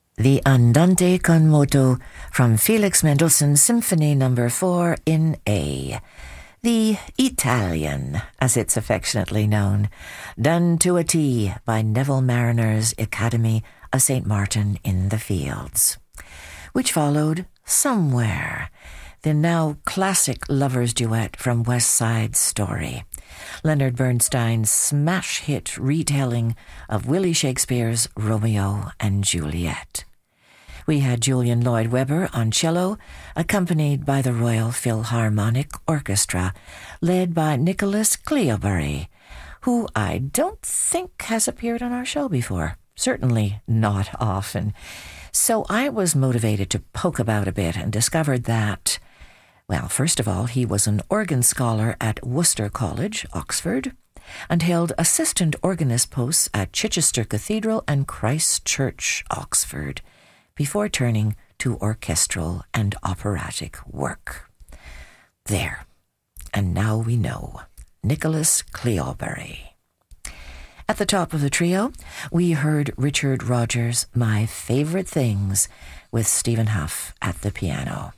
The Andante con moto from Felix Mendelssohn's Symphony No. 4 in A. The Italian, as it's affectionately known, done to a T by Neville Mariner's Academy of St. Martin in the Fields. Which followed Somewhere, the now classic lovers' duet from West Side Story, Leonard Bernstein's smash hit retelling of Willie Shakespeare's Romeo and Juliet. We had Julian Lloyd Webber on cello, accompanied by the Royal Philharmonic Orchestra, led by Nicholas Cleobury, who I don't think has appeared on our show before. Certainly not often. So I was motivated to poke about a bit and discovered that, well, first of all, he was an organ scholar at Worcester College, Oxford, and held assistant organist posts at Chichester Cathedral and Christ Church, Oxford, before turning to orchestral and operatic work. There. And now we know. Nicholas Cleobury. At the top of the trio, we heard Richard Rodgers' My Favorite Things with Stephen Huff at the piano.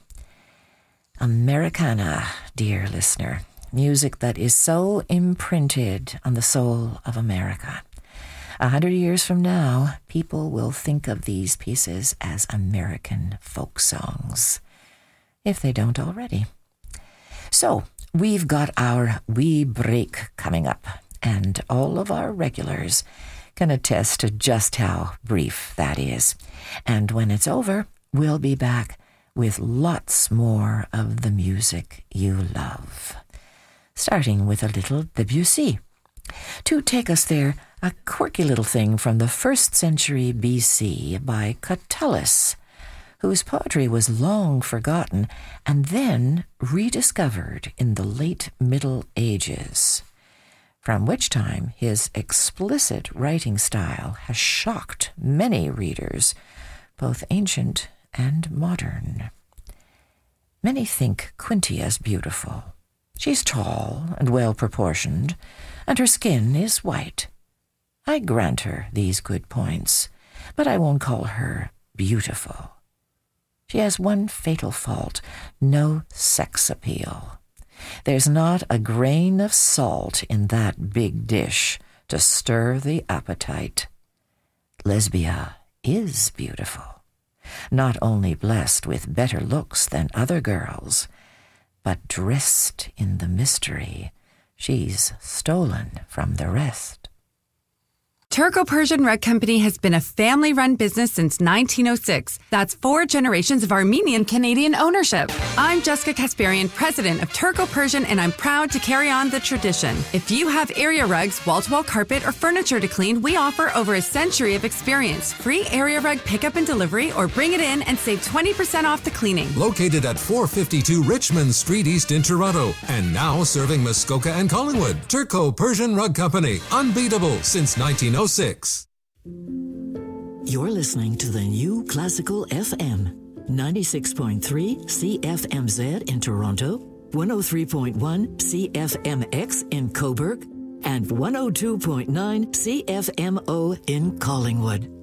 Americana, dear listener, music that is so imprinted on the soul of America. 100 years from now, people will think of these pieces as American folk songs, if they don't already. So, we've got our wee break coming up, and all of our regulars can attest to just how brief that is. And when it's over, we'll be back with lots more of the music you love. Starting with a little Debussy. To take us there, a quirky little thing from the 1st century BC by Catullus, whose poetry was long forgotten and then rediscovered in the late Middle Ages, from which time his explicit writing style has shocked many readers, both ancient and modern. Many think Quintia's beautiful. She's tall and well-proportioned, and her skin is white. I grant her these good points, but I won't call her beautiful. She has one fatal fault: no sex appeal. There's not a grain of salt in that big dish to stir the appetite. Lesbia is beautiful, not only blessed with better looks than other girls, but dressed in the mystery she's stolen from the rest. Turco-Persian Rug Company has been a family-run business since 1906. That's 4 generations of Armenian-Canadian ownership. I'm Jessica Kasparian, president of Turco-Persian, and I'm proud to carry on the tradition. If you have area rugs, wall-to-wall carpet, or furniture to clean, we offer over a century of experience. Free area rug pickup and delivery, or bring it in and save 20% off the cleaning. Located at 452 Richmond Street East in Toronto, and now serving Muskoka and Collingwood. Turco-Persian Rug Company. Unbeatable since 1906. You're listening to the new Classical FM, 96.3 CFMZ in Toronto, 103.1 CFMX in Cobourg, and 102.9 CFMO in Collingwood.